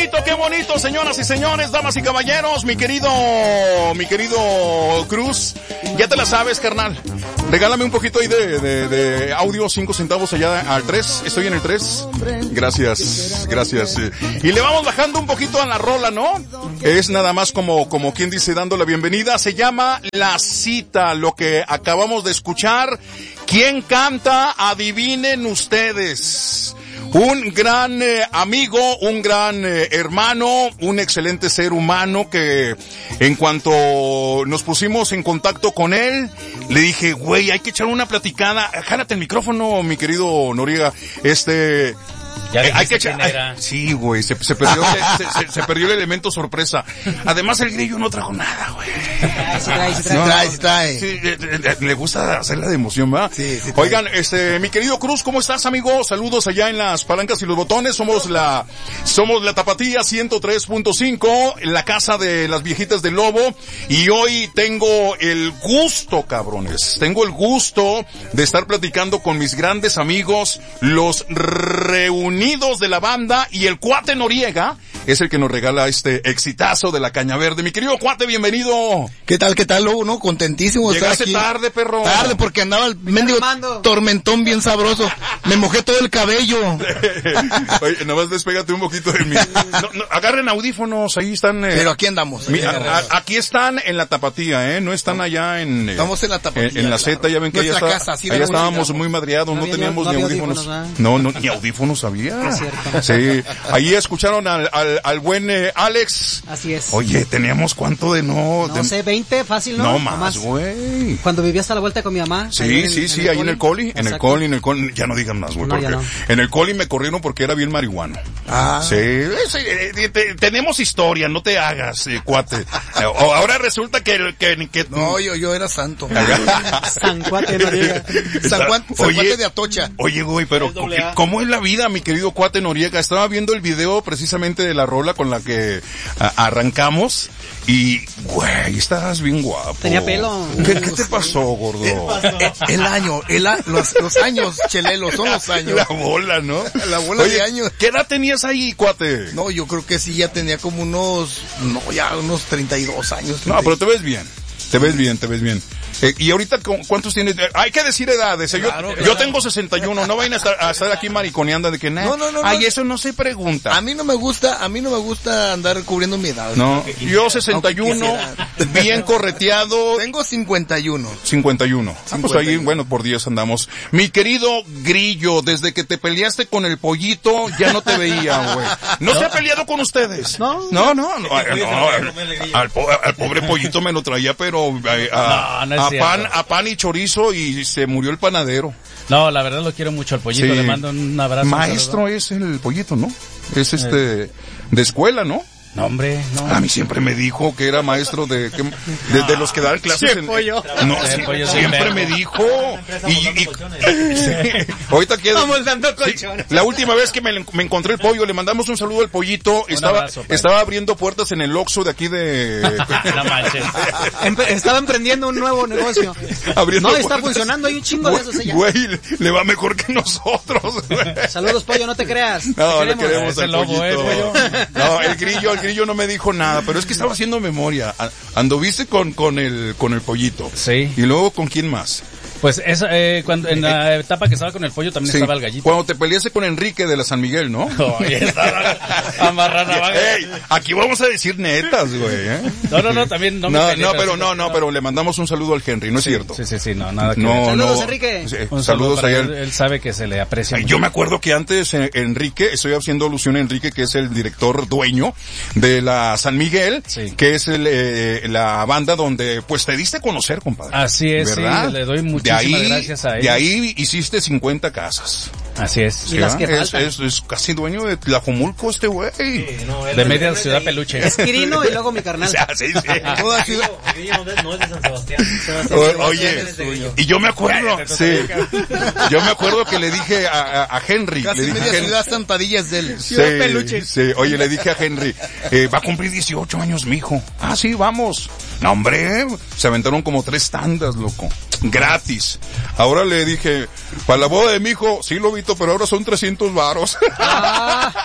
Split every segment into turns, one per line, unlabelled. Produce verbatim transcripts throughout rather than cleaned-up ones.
bonito, qué bonito, señoras y señores, damas y caballeros, mi querido, mi querido Cruz, ya te la sabes, carnal. Regálame un poquito ahí de, de, de audio, cinco centavos allá al tres, estoy en el tres. Gracias, gracias. Y le vamos bajando un poquito a la rola, ¿no? Es nada más como, como quien dice, dando la bienvenida. Se llama La Cita, lo que acabamos de escuchar. ¿Quién canta? Adivinen ustedes. Un gran eh, amigo, un gran eh, hermano, un excelente ser humano que en cuanto nos pusimos en contacto con él, le dije, güey, hay que echar una platicada. Jálate el micrófono, mi querido Noriega. Este...
Ya
eh, hay que
echar,
ay, sí, güey, se, se perdió se, se, se perdió el elemento sorpresa. Además el grillo no trajo nada, güey.
Se trae, se trae,
no,
trae, se trae.
Sí, le, le, le gusta hacerla de emoción, ¿verdad?
Sí, sí.
Oigan, este, mi querido Cruz, ¿cómo estás, amigo? Saludos allá en las palancas y los botones. Somos la, somos la Tapatía ciento tres punto cinco, la casa de las viejitas del Lobo. Y hoy tengo el gusto, cabrones, tengo el gusto de estar platicando con mis grandes amigos, los reunidos de la banda, y el cuate Noriega es el que nos regala este exitazo de la Caña Verde. Mi querido cuate, bienvenido.
¿Qué tal, qué tal, Lobo? ¿No? Contentísimo de estar aquí.
Llegaste tarde, perro.
Tarde porque andaba el mendigo tormentón bien sabroso. Me mojé todo el cabello.
Oye, nomás despégate un poquito de mí. No, no, agarren audífonos, ahí están. Eh,
Pero aquí andamos.
Mi, a, a, aquí están en la Tapatía, ¿eh? No están allá en... Eh,
Estamos en la Tapatía.
En, en la Z, ya ven que allá, está, casa, sí, allá estábamos muy madreados, no, no teníamos no ni audífonos. audífonos ¿no? no, no, ni audífonos había.
Es cierto.
Sí, ahí escucharon al, al, al buen eh, Alex.
Así es.
Oye, teníamos cuánto de no...
No
de...
sé, veinte, fácil, ¿no?
No más, güey.
Cuando vivía hasta la vuelta con mi mamá.
Sí, sí, en, sí, en ahí en el Coli, en el Coli, en el Coli, ya no digan más, güey,
no,
porque
no.
en el Coli me corrieron porque era bien marihuano. Ah. Sí, sí eh, te, tenemos historia, no te hagas, eh, cuate. Ahora resulta que... que, que
no, yo, yo era santo.
San Cuate, Noriega.
San, Juan, San oye, Cuate de Atocha.
Oye, güey, pero ¿cómo es la vida, mi querido cuate Noriega? Estaba viendo el video precisamente de la rola con la que a, arrancamos y, güey, estabas bien guapo.
Tenía pelo.
¿Qué, qué te pasó, gordo?
¿Qué pasó? El, el año, el a, los, los años, Chelelo, son los años.
La bola, ¿no?
La bola
Oye,
de años.
¿Qué edad tenías ahí, cuate?
No, yo creo que sí, ya tenía como unos, no, ya unos treinta y dos años. treinta.
No, pero te ves bien. Te ves bien, te ves bien. Eh, y ahorita, ¿cuántos tienes? Eh, hay que decir edades. Eh. Yo, claro, claro. yo tengo sesenta y uno. No vayan a estar, a estar aquí mariconeando de que nah, no, no, no. Ay, no. Eso no se pregunta.
A mí no me gusta, a mí no me gusta andar cubriendo mi edad.
No, yo sesenta y uno, bien correteado.
Tengo cincuenta y uno.
cincuenta y uno. Ah, pues ahí, bueno, por diez andamos. Mi querido Grillo, desde que te peleaste con el Pollito, ya no te veía, güey. ¿No, ¿No se ha peleado con ustedes?
No.
No, no. no, no, no al, po al pobre Pollito me lo traía, pero eh, a, no, no a pan, a pan y chorizo, y se murió el panadero.
No, la verdad lo quiero mucho al Pollito, sí. Le mando un abrazo.
Maestro es el Pollito, ¿no? Es este, de escuela, ¿no?
No, hombre, no.
A mí siempre me dijo que era maestro de, que, de, de los que dan clases
sí,
en...
pollo.
No, sí, pollo siempre me dijo. Y, y, sí, ahorita queda...
Vamos dando colchones.
Sí, la última vez que me, me encontré el pollo, le mandamos un saludo al Pollito. Estaba, abrazo, estaba abriendo puertas en el Oxxo de aquí de...
La manches.
Estaba emprendiendo un nuevo negocio.
Abriendo
no,
puertas.
Está funcionando, hay un chingo
güey,
de esos allá.
Güey, le va mejor que nosotros, güey.
Saludos, pollo, no te creas.
No,
te
le queremos al
lobo,
Pollito.
Eh, pollo.
No, el Grillo, el Grillo no me dijo nada, pero es que estaba haciendo memoria. Anduviste con, con el, con el Pollito.
Sí.
Y luego, ¿con quién más?
Pues esa, eh, cuando, en la etapa que estaba con el pollo también sí. Estaba el gallito.
Cuando te peleaste con Enrique de la San Miguel, ¿no?
Oye, estaba amarrada.
Hey, aquí vamos a decir netas, güey, ¿eh?
No, no, no, también no me
No,
peleé,
no,
pero,
pero
sí,
no, no, pero le mandamos un saludo al Henry, ¿no es
sí,
cierto?
Sí, sí, sí, no, nada que
no,
ver.
Saludos,
no,
Enrique.
Sí,
un
saludos
saludo
a
él.
él.
Él sabe que se le aprecia mucho.
Yo me acuerdo que antes eh, Enrique, estoy haciendo alusión a Enrique, que es el director dueño de la San Miguel, sí. Que es el, eh, la banda donde, pues, te diste a conocer, compadre.
Así es, ¿verdad? Sí, le doy muchísimas
de ahí,
gracias a él.
De ahí hiciste cincuenta casas.
Así es.
Y las que
es, es, es casi dueño de Tlajomulco este güey. Sí,
no, de media de ciudad peluche.
Es Quirino y luego mi carnal.
O sea, sí, sí.
Toda ciudad.
No es de San Sebastián.
Sebastián o, oye, y yo me acuerdo, sí, yo me acuerdo que le dije a, a, a Henry.
Casi
le dije
media
Henry,
ciudad zampadillas de él.
Ciudad sí, peluche. Sí, oye, le dije a Henry, eh, va a cumplir dieciocho años mi hijo. Ah, sí, vamos. No, hombre, se aventaron como tres tandas, loco. Gratis. Ahora le dije, para la boda de mi hijo, sí, Lobito, pero ahora son trescientos varos.
Ah,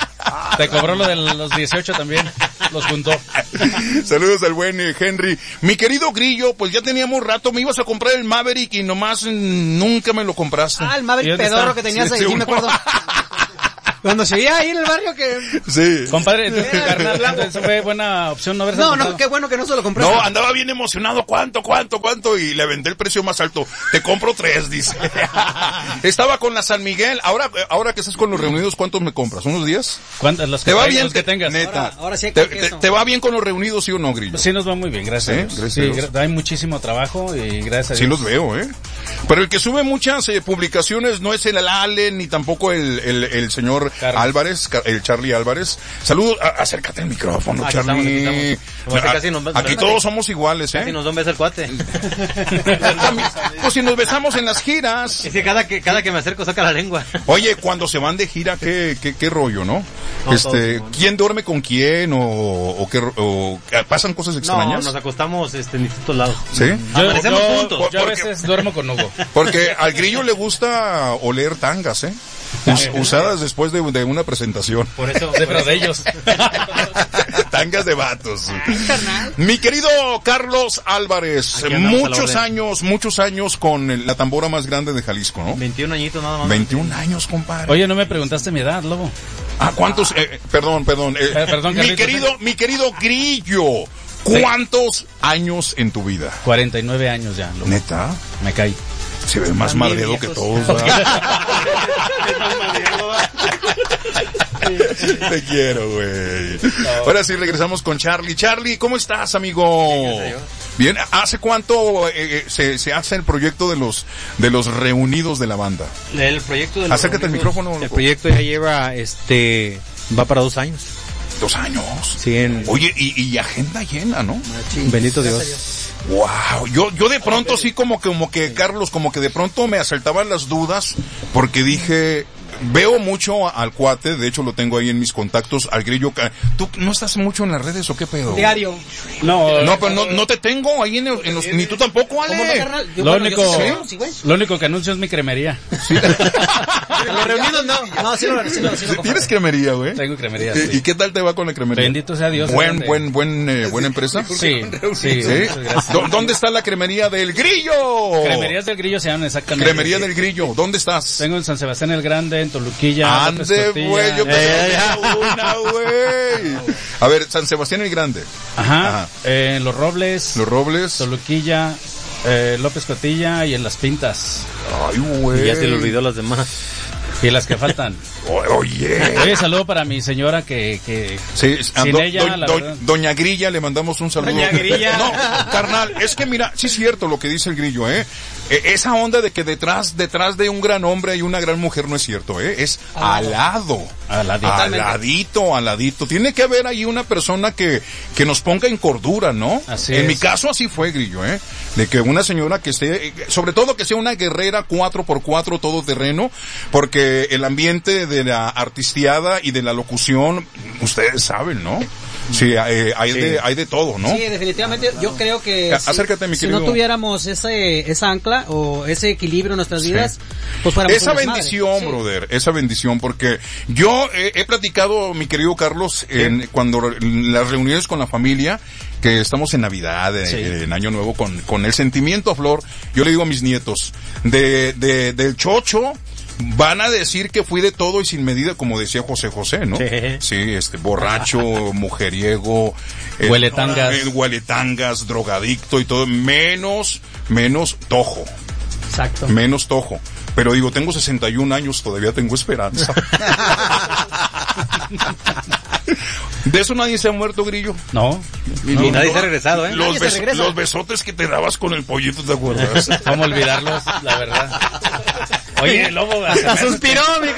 Te cobró lo de los dieciocho también, los juntó.
Saludos al buen eh, Henry. Mi querido Grillo, pues ya teníamos rato, me ibas a comprar el Maverick y nomás mm, nunca me lo compraste.
Ah, el Maverick pedorro que tenías
Sí,
ahí,
sí,
sí,
uno.
me acuerdo. Cuando seguía ahí en el barrio que...
Sí.
Compadre, entonces, carnal, entonces fue buena opción no haberse
No,
comprado.
no, qué bueno que no se lo compraste.
No, andaba bien emocionado, ¿cuánto, cuánto, cuánto? Y le aventé el precio más alto. Te compro tres, dice. Estaba con la San Miguel. Ahora, ahora que estás con los reunidos, ¿cuántos me compras? ¿Unos días?
¿Cuántos? Los que,
¿Te va
tengas,
bien?
los que tengas.
Neta.
Ahora- ahora sí hay
¿Te,
contexto.
te- te va bien con los reunidos, sí o no, Grillo?
Sí, nos va muy bien, gracias
¿Sí?
a Dios.
Gracias
Sí,
a Dios.
gra- hay muchísimo trabajo y gracias a
Sí
Dios.
los veo, ¿eh? Pero el que sube muchas eh, publicaciones no es el Allen ni tampoco el, el, el señor
Carlos.
Álvarez, Car- el Charlie Álvarez. Saludos, a- acércate al micrófono,
Aquí
Charlie.
estamos, aquí estamos. Como que
A-
casi nos-
aquí todos somos iguales,
Casi
¿eh?
nos da un beso el cuate.
Pues si nos besamos en las giras.
Es que cada que, cada que me acerco saca la lengua.
Oye, cuando se van de gira, qué, qué, qué rollo, ¿no?
No,
este,
todos,
¿quién duerme con quién o, o qué, ro- o pasan cosas
No,
extrañas?
nos acostamos este, en distintos lados.
¿Sí?
Yo,
Amanecemos
yo-
juntos.
yo a
Porque-
veces duermo con Hugo.
Porque al Grillo le gusta oler tangas, ¿eh? Us- usadas después de, de una presentación.
Por eso.
Sí, pero de ellos.
Tangas de vatos. Mi querido Carlos Álvarez,
Aquí andamos a la
muchos
orden.
años, muchos años con el- la tambora más grande de Jalisco, ¿no?
veintiún añitos nada más.
veintiún años, compadre.
Oye, no me preguntaste mi edad, Lobo.
Ah, ¿cuántos? Eh, eh, perdón, perdón. eh,
Eh, perdón,
mi
Carlitos,
querido, mi querido Grillo, ¿cuántos años en tu vida?
cuarenta y nueve años ya, Lobo.
¿Neta?
Me caí.
Se ve más
También
madreado que
viejos.
todos. ¿verdad? Te quiero, güey. Ahora sí regresamos con Charlie. Charlie, ¿cómo estás, amigo? Bien, ¿hace cuánto eh, eh, se, se hace el proyecto de los de los reunidos de la banda?
El proyecto de los
Acércate al
reunidos,
micrófono,
El
loco.
proyecto ya lleva, este, va para dos años.
Dos años.
Sí, en...
Oye, y, y agenda llena, ¿no?
Bendito Dios.
Wow, yo, yo de pronto sí como que, como que, Carlos, como que de pronto me asaltaban las dudas porque dije, veo mucho al cuate, de hecho lo tengo ahí en mis contactos, al Grillo. Ca- ¿Tú no estás mucho en las redes o qué pedo?
Diario.
No,
No, pero no, no te tengo ahí en, el- en los, ni tú tampoco, Ale.
¿Cómo no, carnal? Yo,
Lo
bueno,
único,
yo sí te veo, sí, güey.
lo único que anuncio es mi cremería.
Los reunidos no. No, sí lo, sí lo, sí lo
Sí, ¿tienes cremería, güey?
Tengo cremería,
¿Y,
sí.
y qué tal te va con la cremería?
Bendito sea Dios.
Buen,
grande.
buen, buen, eh, buena empresa.
Sí, sí,
¿Sí?
muchas gracias.
¿Dó- ¿Dónde está la cremería del Grillo?
Cremerías del Grillo se llaman exactamente.
Cremería
sí.
del Grillo, ¿dónde estás?
Tengo en San Sebastián el Grande, en Toluquilla. López
Ande,
Costilla.
güey, yo
Eh,
tengo una, güey. A ver, San Sebastián el Grande,
Ajá,
Ajá.
eh, en Los Robles,
Los Robles.
Toluquilla, eh, López Cotilla y en Las Pintas.
Ay, güey.
Y ya se le olvidó las demás.
Y las que faltan.
O- Oye.
Oye, saludo para mi señora que, que
Sí, a
sin
do-
ella,
do-
la
do-
verdad.
Doña Grilla, le mandamos un saludo.
Doña Grilla.
No, carnal, es que mira, sí es cierto lo que dice el Grillo, ¿eh? Eh, Esa onda de que detrás, detrás de un gran hombre hay una gran mujer no es cierto, ¿eh? Es al lado.
Aladito.
Aladito, aladito. Tiene que haber ahí una persona que, que nos ponga en cordura, ¿no?
Así
en
es.
mi caso así fue, Grillo, ¿eh? De que una señora que esté, eh, sobre todo que sea una guerrera cuatro por cuatro todoterreno, porque el ambiente de la artisteada y de la locución, ustedes saben, ¿no? Sí, eh, hay,
Sí.
De, hay de todo, ¿no?
Sí, definitivamente. Yo creo que
A-
si-
acércate, mi
si
querido.
no tuviéramos ese, esa ancla o ese equilibrio en nuestras vidas, pues fuéramos
Esa
un desmadre.
bendición,
Sí.
brother, esa bendición, porque yo eh, he platicado, mi querido Carlos, en, cuando re- las reuniones con la familia, que estamos en Navidad, eh,
Sí.
en Año Nuevo, con, con el sentimiento a flor, yo le digo a mis nietos, de, de, del chocho, van a decir que fui de todo y sin medida, como decía José José, ¿no?
Sí.
Sí, este, borracho, mujeriego, eh,
Hueletangas.
eh, hueletangas, drogadicto y todo, menos, menos tojo.
Exacto.
Menos tojo. Pero digo, tengo sesenta y un años, todavía tengo esperanza. De eso nadie se ha muerto, Grillo.
No,
Y
Y
los-
nadie se ha regresado, ¿eh?
Los,
Nadie se
bes-
regresa.
los besotes que te dabas con el pollito, ¿te acuerdas?
¿cómo olvidarlos? La verdad. Oye, el Lobo,
Hasta suspiró, mi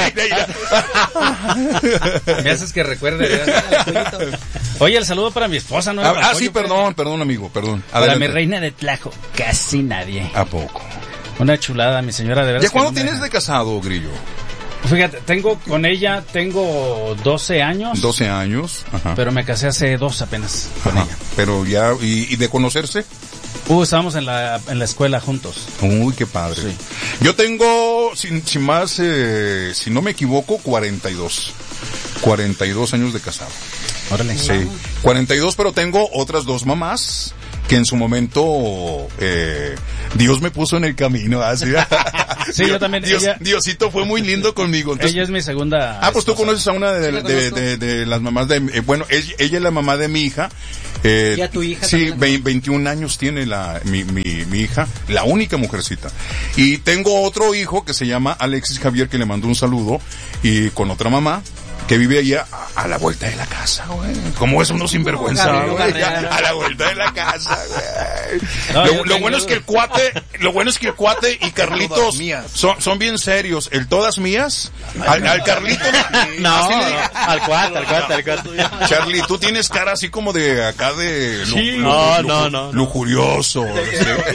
me haces que recuerde. ¿verdad? Oye, el saludo para mi esposa, ¿no?
Ah,
Para
ah,
el
sí,
pollo,
perdón, perdón, amigo, perdón.
Para
Adelante.
mi reina de Tlajo, casi nadie.
¿A poco?
Una chulada, mi señora, de verdad.
¿Ya cuándo tienes de casado, Grillo?
Fíjate, tengo con ella, tengo doce años,
doce años. Ajá.
pero me casé hace dos apenas con
Ajá.
ella.
Pero ya, y, y de conocerse.
Uh, estábamos en la, en la escuela juntos.
Uy, qué padre.
Sí.
Yo tengo, sin, sin más, eh, si no me equivoco, cuarenta y dos. cuarenta y dos años de casado.
Órale.
Sí, cuarenta y dos, pero tengo otras dos mamás que en su momento eh, Dios me puso en el camino. Así.
Sí, yo también.
Dios,
ella,
Diosito fue muy lindo conmigo. Entonces,
ella es mi segunda.
Ah, pues tú
esposa.
conoces a una de,
Sí, la
de,
conozco.
de, de las mamás de... Eh, bueno, ella, ella es la mamá de mi hija. Eh,
¿Y a tu hija
Sí,
también?
ve- veintiún años tiene la mi, mi, mi hija, la única mujercita. Y tengo otro hijo que se llama Alexis Javier, que le mandó un saludo, y con otra mamá que vive allá a, a la vuelta de la casa, güey. ¿Cómo es uno sinvergüenza,
Gabriel
güey?
Barrera.
A la vuelta de la casa, güey.
No,
lo
yo
lo
tengo-
bueno es que el cuate, lo bueno es que el cuate y Carlitos
Todas mías.
son, son bien serios. El todas mías, al, al Carlitos,
No,
así le-
al cuate, al cuate, al cuate.
Charlie, tú tienes cara así como de acá de lu-
Sí.
lu-
No,
lu-
no, no.
lujurioso. Sí.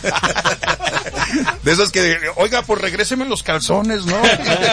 De esas que, oiga, pues regréseme los calzones, ¿no?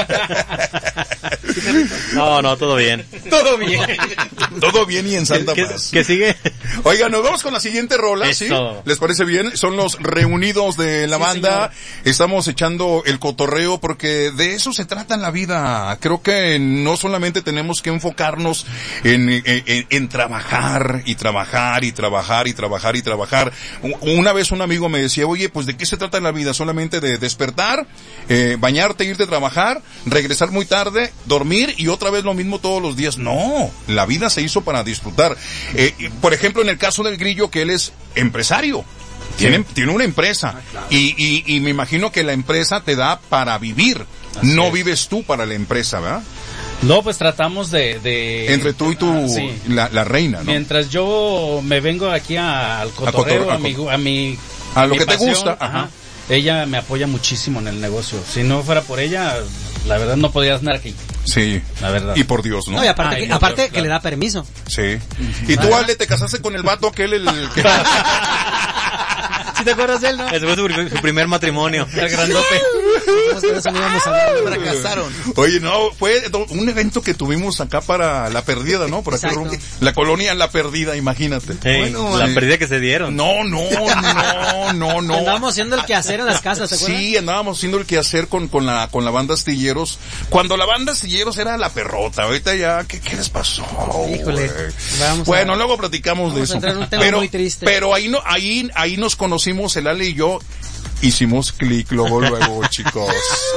No, no, todo bien.
Todo bien.
Todo bien y en santa
¿Qué,
paz.
qué sigue?
Oiga, nos vamos con la siguiente rola, ¿sí?
Eso.
¿Les parece bien? Son los reunidos de la
Sí,
banda. Estamos echando el cotorreo porque de eso se trata en la vida. Creo que no solamente tenemos que enfocarnos en, en, en- en trabajar y trabajar y trabajar y trabajar y trabajar. U- Una vez un amigo me decía, oye, pues ¿de qué se trata en la vida? Solamente de despertar, eh, bañarte, irte a trabajar, regresar muy tarde, dormir y otra vez lo mismo todos los días. No, la vida se hizo para disfrutar. Eh, y, por ejemplo, en el caso del Grillo, que él es empresario. Tiene, tiene una empresa. Y, y, y me imagino que la empresa te da para vivir.
Así
No
es.
vives tú para la empresa, ¿verdad?
No, pues tratamos de... de
Entre tú y tu,
Sí.
la, la reina, ¿no?
Mientras yo me vengo aquí a- al cotorreo,
cotor-
a,
a
mi,
co-
a mi...
A lo
mi
que te
pasión,
gusta,
ajá.
ajá.
Ella me apoya muchísimo en el negocio. Si no fuera por ella, la verdad no podría andar aquí.
Sí.
La verdad.
Y por Dios, ¿no?
No, y aparte,
Ay,
que,
no,
aparte
claro,
que
claro.
le da permiso.
Sí. Y tú, Ale, te casaste con el vato aquel, el que...
¿Sí te acuerdas de él, no?
Ese fue su, su primer matrimonio.
El grandote.
Nosotros por eso no íbamos a hablar.
Fracasaron.
Oye, no, fue un evento que tuvimos acá para La Perdida, ¿no? Por aquel
Exacto.
rumbo. La colonia La Perdida, imagínate.
Ey,
Bueno,
la
sí.
pérdida que se dieron.
No, no, no, no, no.
Andábamos haciendo el quehacer en las casas, ¿te acuerdas?
Sí, andábamos haciendo el quehacer con, con la, con la banda Astilleros. Cuando la banda Astilleros era la perrota, ahorita ya, ¿qué, qué les pasó?
Híjole,
güey?
vamos a-
Bueno, luego platicamos de
vamos a
eso.
entrar en un tema
pero,
muy triste.
pero ahí no, ahí, ahí nos conocimos, el Ale y yo, hicimos clic luego, luego, chicos.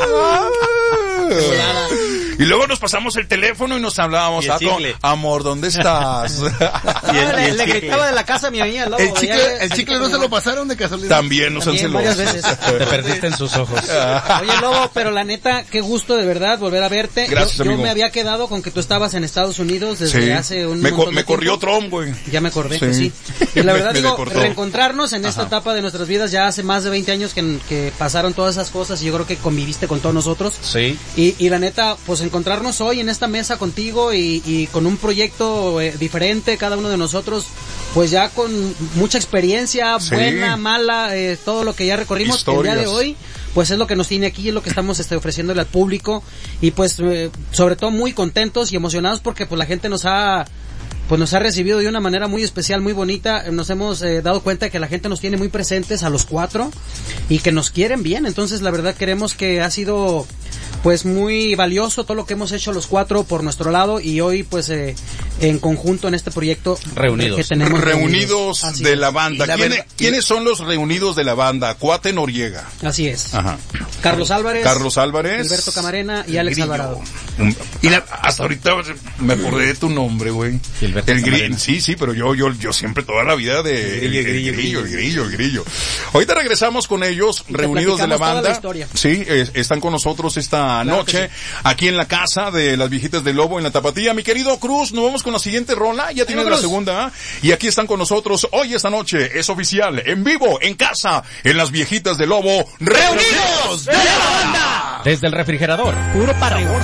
Y luego nos pasamos el teléfono y nos hablábamos.
Y el
ah, con-
chicle.
amor, ¿dónde estás?
Y el-
Ah,
y
le,
el
le
chicle.
gritaba de la casa a mi amiga, lobo.
El
ya-
chicle, el
ya-
chicle no se lo pasaron de casualidad.
También nos han
También,
celosos.
varias veces.
Te perdiste en sus ojos.
Oye, Lobo, pero la neta, qué gusto de verdad volver a verte.
Gracias,
yo, yo
amigo.
me había quedado con que tú estabas en Estados Unidos desde
Sí.
hace un
me, co-
montón de
me corrió
tiempo.
Trump, güey.
Ya me acordé
Sí.
que sí. Y la verdad
Me
digo,
deportó.
reencontrarnos en esta etapa de nuestras vidas, ya hace más de veinte años que, que pasaron todas esas cosas y yo creo que conviviste con todos nosotros.
Sí.
Y, y la neta, pues encontrarnos hoy en esta mesa contigo y, y con un proyecto eh, diferente, cada uno de nosotros, pues ya con mucha experiencia,
Sí.
buena, mala, eh, todo lo que ya recorrimos, que el día de
Historias.
hoy, pues es lo que nos tiene aquí, es lo que estamos este, ofreciéndole al público y pues eh, sobre todo muy contentos y emocionados porque pues la gente nos ha pues nos ha recibido de una manera muy especial, muy bonita. Nos hemos eh, dado cuenta de que la gente nos tiene muy presentes a los cuatro y que nos quieren bien. Entonces, la verdad, queremos que ha sido pues muy valioso todo lo que hemos hecho los cuatro por nuestro lado y hoy pues eh, en conjunto en este proyecto
Reunidos.
que tenemos
Reunidos
Así
de
es.
la banda.
Y la
¿Quiénes,
verdad-
¿Quiénes son los reunidos de la banda? Cuate Noriega.
Así es.
Ajá.
Carlos Álvarez,
Carlos Álvarez.
Gilberto Camarena y Alex
Grillo.
Alvarado.
Un- Y la- hasta ahorita me acordé de tu nombre, güey.
Gilberto
El gri-
Camarena.
Sí, sí, pero yo, yo, yo siempre toda la vida de
Grillo,
el, el
grillo,
grillo, el
grillo.
grillo, el grillo. Ahorita regresamos con ellos,
Y te
reunidos de la
platicamos toda
banda.
la historia.
Sí, eh, están con nosotros esta
Claro que
noche aquí en la casa de las viejitas del Lobo en la Tapatía. Mi querido Cruz, nos vamos con la siguiente rola. Ya tienes la
Cruz.
segunda. ¿Ah? Y aquí están con nosotros hoy esta noche. Es oficial, en vivo, en casa, en las viejitas del Lobo. ¡Reunidos de la banda!
Desde el refrigerador.
Puro para arriba.